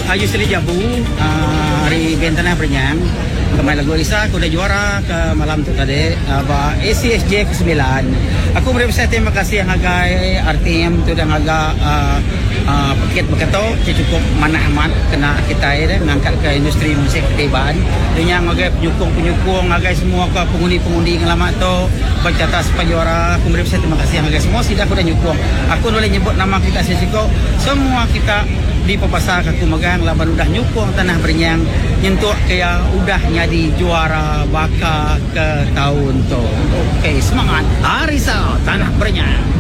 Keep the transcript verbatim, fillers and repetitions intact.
Ayu Seri Jambu, uh, hari bentana Perenyang. Kemai lagu Isa, aku dah juara ke malam tu tadi. Aba A C S J ke sembilan. Aku beri besar terima kasih yang agai R T M tu dan agak uh, uh, paket berkata cukup manah amat kena kita ya mengangkat ke industri musik ketiban. Dengan agai penyukung-penyukung, agai semua ke pengundi-pengundi yang lama tu bercata sebagai juara. Aku beri besar terima kasih yang agai semua sudah aku dah nyukung. Aku boleh nyebut nama kita sesiko. Semua kita di papasar aku megang laban udah nyukung tanah Perenyang nyentuh kaya udah nyadi juara baka ke tahun tu. Okey, semangat Arisa tanah Perenyang.